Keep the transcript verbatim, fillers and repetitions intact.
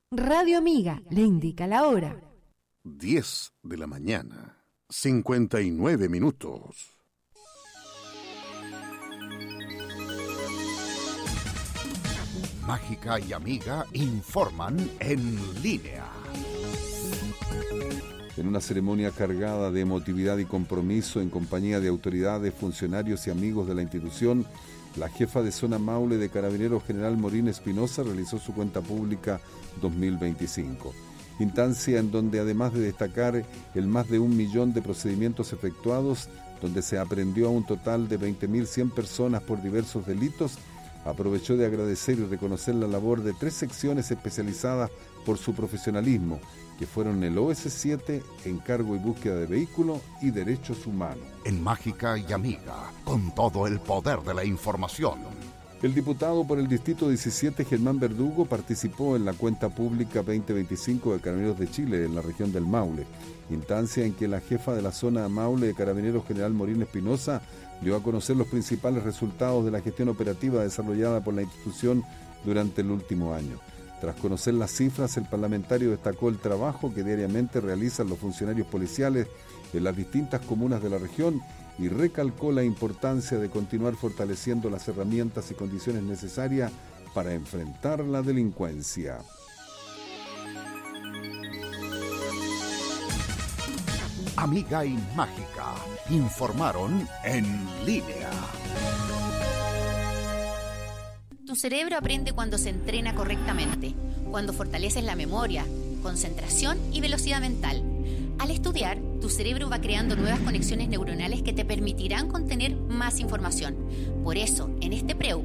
Radio Amiga le indica la hora. diez de la mañana, cincuenta y nueve minutos. Mágica y Amiga informan en línea. En una ceremonia cargada de emotividad y compromiso en compañía de autoridades, funcionarios y amigos de la institución, la jefa de zona Maule de Carabineros, General Morín Espinosa, realizó su cuenta pública dos mil veinticinco. Instancia en donde, además de destacar el más de un millón de procedimientos efectuados, donde se aprendió a un total de veinte mil cien personas por diversos delitos, aprovechó de agradecer y reconocer la labor de tres secciones especializadas por su profesionalismo, que fueron el O S siete, Encargo y Búsqueda de Vehículos y Derechos Humanos. En Mágica y Amiga, con todo el poder de la información. El diputado por el Distrito diecisiete, Germán Verdugo, participó en la cuenta pública veinte veinticinco de Carabineros de Chile en la región del Maule, instancia en que la jefa de la zona Maule de Carabineros, General Morín Espinosa, dio a conocer los principales resultados de la gestión operativa desarrollada por la institución durante el último año. Tras conocer las cifras, el parlamentario destacó el trabajo que diariamente realizan los funcionarios policiales en las distintas comunas de la región y recalcó la importancia de continuar fortaleciendo las herramientas y condiciones necesarias para enfrentar la delincuencia. Amiga y Mágica informaron en línea. Tu cerebro aprende cuando se entrena correctamente, cuando fortaleces la memoria, concentración y velocidad mental. Al estudiar, tu cerebro va creando nuevas conexiones neuronales que te permitirán contener más información. Por eso, en este preu